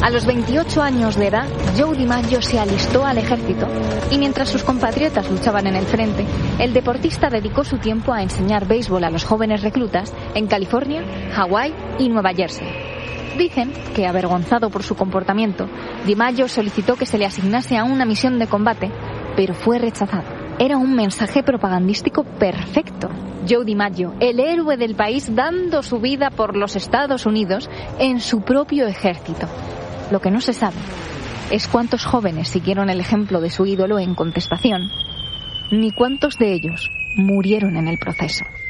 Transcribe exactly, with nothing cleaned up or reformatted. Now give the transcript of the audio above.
A los veintiocho años de edad, Joe DiMaggio se alistó al ejército y mientras sus compatriotas luchaban en el frente, el deportista dedicó su tiempo a enseñar béisbol a los jóvenes reclutas en California, Hawái y Nueva Jersey. Dicen que, avergonzado por su comportamiento, DiMaggio solicitó que se le asignase a una misión de combate, pero fue rechazado. Era un mensaje propagandístico perfecto. Joe DiMaggio, el héroe del país, dando su vida por los Estados Unidos en su propio ejército. Lo que no se sabe es cuántos jóvenes siguieron el ejemplo de su ídolo en contestación, ni cuántos de ellos murieron en el proceso.